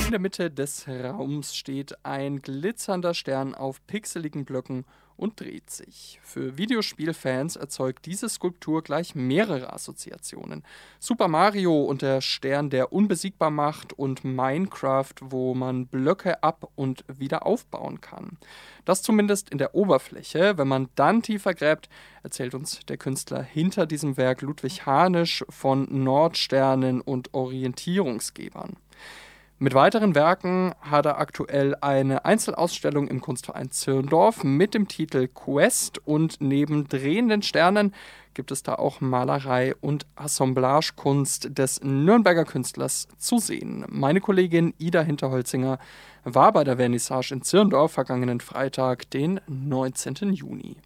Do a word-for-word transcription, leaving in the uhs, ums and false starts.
In der Mitte des Raums steht ein glitzernder Stern auf pixeligen Blöcken und dreht sich. Für Videospielfans erzeugt diese Skulptur gleich mehrere Assoziationen. Super Mario und der Stern, der unbesiegbar macht, und Minecraft, wo man Blöcke ab- und wieder aufbauen kann. Das zumindest in der Oberfläche. Wenn man dann tiefer gräbt, erzählt uns der Künstler hinter diesem Werk Ludwig Hanisch von Nordsternen und Orientierungsgebern. Mit weiteren Werken hat er aktuell eine Einzelausstellung im Kunstverein Zirndorf mit dem Titel Quest, und neben drehenden Sternen gibt es da auch Malerei und Assemblagekunst des Nürnberger Künstlers zu sehen. Meine Kollegin Ida Hinterholzinger war bei der Vernissage in Zirndorf vergangenen Freitag, den neunzehnten Juni.